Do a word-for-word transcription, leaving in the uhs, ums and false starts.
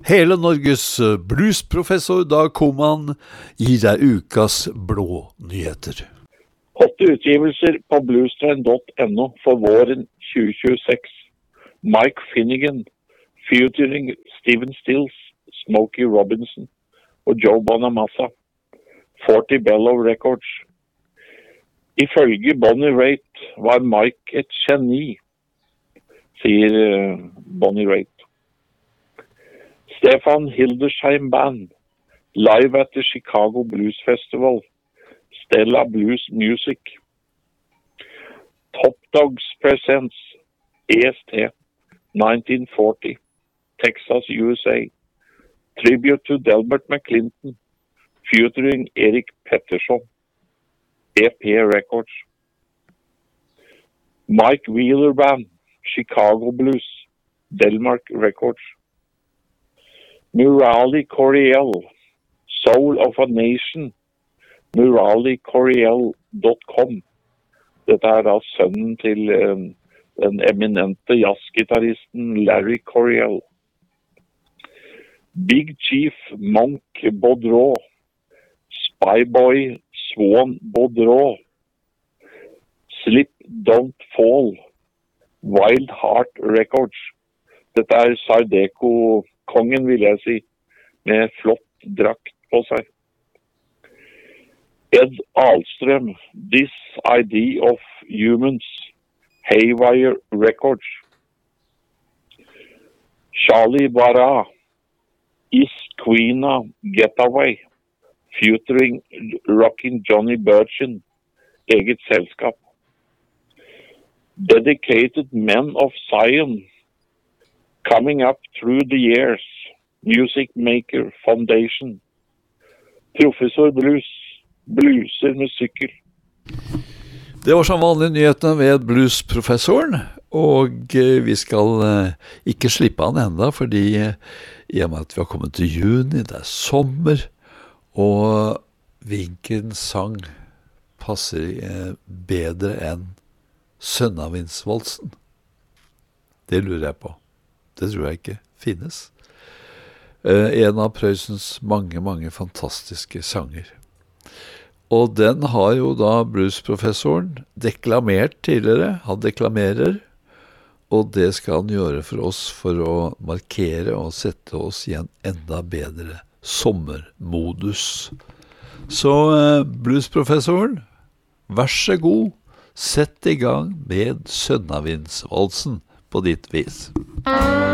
Hele Norges bluesprofessor Dag Koman gir deg ukas blå nyheter. Åtte utgivelser på bluestrain punktum no for våren tjue tjueseks. Mike Finnegan, featuring Steven Stills, Smokey Robinson og Joe Bonamassa. Forty Bellow Records. Ifølge Bonnie Raitt var Mike et geni, sier uh, Bonnie Raitt. Stefan Hildesheim Band, live at the Chicago Blues Festival. Stella Blues Music. Top Dogs presents E S T nineteen forty, Texas, U S A. Tribute to Delbert McClinton, featuring Eric Pettersson. E P Records. Mike Wheeler Band, Chicago Blues, Delmark Records. Murali Coriel, Soul of a Nation, murali coriel punktum com. Dette er da sønnen til um, den eminente jazzgitarristen Larry Coriel. Big Chief Monk Baudreau, Spyboy Swan Baudreau, Slip Don't Fall, Wild Heart Records. Dette er Sardeco-kongen, vil jeg si, med flott drakt på seg. Ed Ahlström, This Idea of Humans, Haywire Records. Charlie Barra, Is Queena Getaway, featuring Rockin' Johnny Burchin, eget selskap. Dedicated Men of Zion, Coming Up Through the Years, Music Maker Foundation. Professor Blues, blueser med sykkel. Det var som vanlig nyhetene ved bluesprofessoren, og vi skal ikke slippe han enda, fordi i og med at vi har kommet til juni, det er sommer, og hvilken sang passer bedre enn Sønnavindsvalsen? Det lurer jeg på. Det tror jeg ikke finnes. En av Prøysens mange, mange fantastiske sanger. Og den har jo da bluesprofessoren deklamert tidligere. Han deklamerer, og det skal han gjøre for oss for å markere og sette oss i en enda bedre sommermodus. Så bluesprofessoren, vær så god, sett i gang med Sønnavindsvalsen på ditt vis.